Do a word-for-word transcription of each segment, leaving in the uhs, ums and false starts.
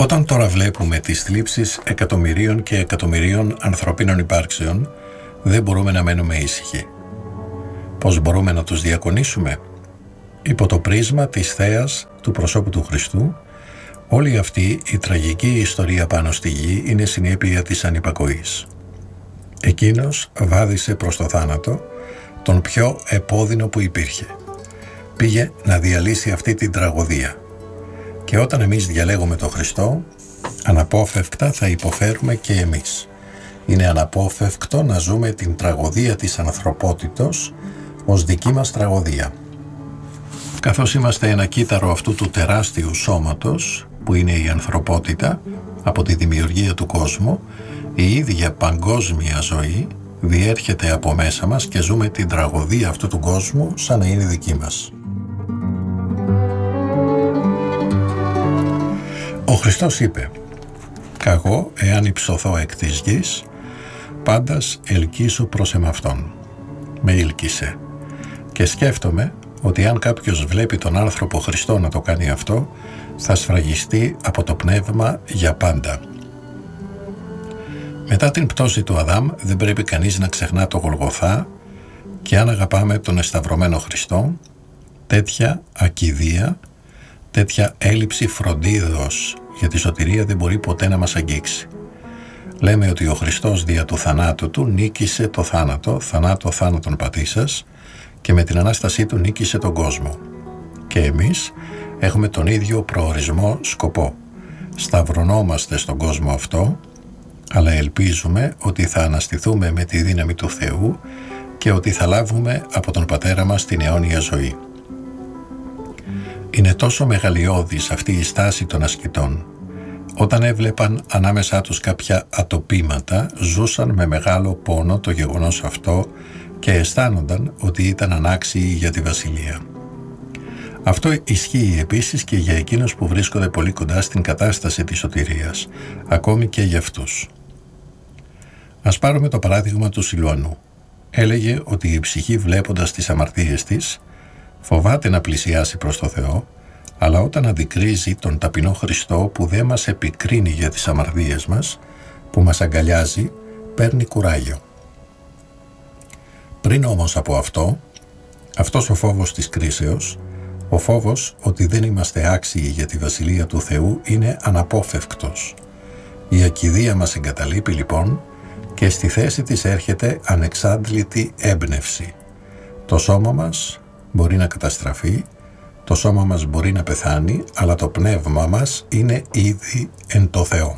Όταν τώρα βλέπουμε τις θλίψεις εκατομμυρίων και εκατομμυρίων ανθρωπίνων υπάρξεων, δεν μπορούμε να μένουμε ήσυχοι. Πώς μπορούμε να τους διακονήσουμε? Υπό το πρίσμα της θέας του προσώπου του Χριστού, όλη αυτή η τραγική ιστορία πάνω στη γη είναι συνέπεια της ανυπακοής. Εκείνος βάδισε προς το θάνατο τον πιο επώδυνο που υπήρχε. Πήγε να διαλύσει αυτή την τραγωδία. Και όταν εμείς διαλέγουμε τον Χριστό, αναπόφευκτα θα υποφέρουμε και εμείς. Είναι αναπόφευκτο να ζούμε την τραγωδία της ανθρωπότητος ως δική μας τραγωδία. Καθώς είμαστε ένα κύτταρο αυτού του τεράστιου σώματος που είναι η ανθρωπότητα από τη δημιουργία του κόσμου, η ίδια παγκόσμια ζωή διέρχεται από μέσα μας και ζούμε την τραγωδία αυτού του κόσμου σαν να είναι δική μας. Ο Χριστός είπε «Καγώ εάν υψωθώ εκ της γης, πάντας ελκύσω προς εμαυτόν». Με ήλκησε. Και σκέφτομαι ότι αν κάποιος βλέπει τον άνθρωπο Χριστό να το κάνει αυτό, θα σφραγιστεί από το πνεύμα για πάντα. Μετά την πτώση του Αδάμ δεν πρέπει κανείς να ξεχνά το Γολγοθά, και αν αγαπάμε τον εσταυρωμένο Χριστό, τέτοια ακηδία, τέτοια έλλειψη φροντίδος για τη σωτηρία δεν μπορεί ποτέ να μας αγγίξει. Λέμε ότι ο Χριστός δια του θανάτου του νίκησε το θάνατο, θανάτο θάνατον πατήσας, και με την Ανάστασή του νίκησε τον κόσμο. Και εμείς έχουμε τον ίδιο προορισμό σκοπό. Σταυρωνόμαστε στον κόσμο αυτό, αλλά ελπίζουμε ότι θα αναστηθούμε με τη δύναμη του Θεού και ότι θα λάβουμε από τον Πατέρα μας την αιώνια ζωή. Είναι τόσο μεγαλειώδης αυτή η στάση των ασκητών. Όταν έβλεπαν ανάμεσά τους κάποια ατοπήματα, ζούσαν με μεγάλο πόνο το γεγονός αυτό και αισθάνονταν ότι ήταν ανάξιοι για τη βασιλεία. Αυτό ισχύει επίσης και για εκείνους που βρίσκονται πολύ κοντά στην κατάσταση της σωτηρίας, ακόμη και για αυτούς. Ας πάρουμε το παράδειγμα του Σιλουανού. Έλεγε ότι η ψυχή, βλέποντας τις αμαρτίες της, φοβάται να πλησιάσει προς το Θεό, αλλά όταν αντικρίζει τον ταπεινό Χριστό που δεν μας επικρίνει για τις αμαρτίες μας, που μας αγκαλιάζει, παίρνει κουράγιο. Πριν όμως από αυτό, αυτός ο φόβος της κρίσεως, ο φόβος ότι δεν είμαστε άξιοι για τη Βασιλεία του Θεού, είναι αναπόφευκτος. Η ακηδία μας εγκαταλείπει λοιπόν και στη θέση της έρχεται ανεξάντλητη έμπνευση. Το σώμα μας μπορεί να καταστραφεί, το σώμα μας μπορεί να πεθάνει, αλλά το πνεύμα μας είναι ήδη εν το Θεό.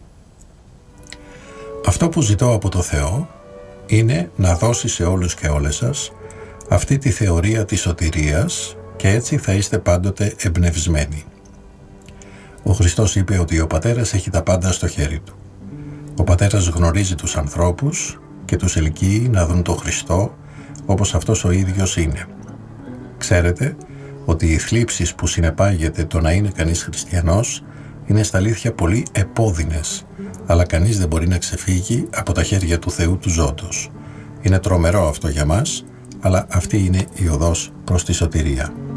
Αυτό που ζητώ από το Θεό είναι να δώσει σε όλους και όλες σας αυτή τη θεωρία της σωτηρίας, και έτσι θα είστε πάντοτε εμπνευσμένοι. Ο Χριστός είπε ότι ο Πατέρας έχει τα πάντα στο χέρι του. Ο Πατέρας γνωρίζει τους ανθρώπους και τους ελκύει να δουν τον Χριστό όπως αυτός ο ίδιος είναι. Ξέρετε ότι οι θλίψεις που συνεπάγεται το να είναι κανείς χριστιανός είναι στα αλήθεια πολύ επώδυνες, αλλά κανείς δεν μπορεί να ξεφύγει από τα χέρια του Θεού του ζώντος. Είναι τρομερό αυτό για μας, αλλά αυτή είναι η οδός προς τη σωτηρία.